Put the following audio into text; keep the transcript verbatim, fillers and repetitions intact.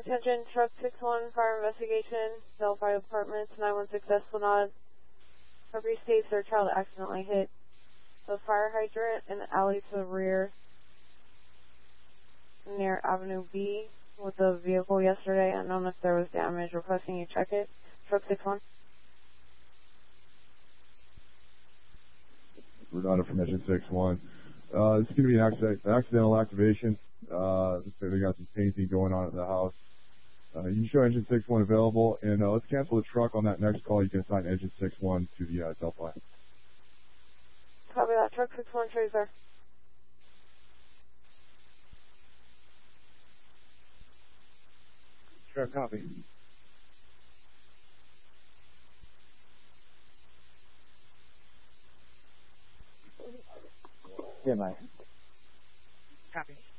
Attention, truck six one, fire investigation, Delphi Apartments, nine one six Esplanade. Property states their child accidentally hit the fire hydrant in the alley to the rear near Avenue B with the vehicle yesterday. Unknown if there was damage. Requesting you check it. Truck six one. We're on from Engine six one. Uh, this is going to be an accident, accidental activation. Uh, looks like they got some painting going on at the house. Uh, you can show Engine six one available, and uh, let's cancel the truck on that next call. You can assign Engine six one to the uh, Delphi. Copy that. Truck six one, shows there. Sure, copy. Yeah, mate. Copy.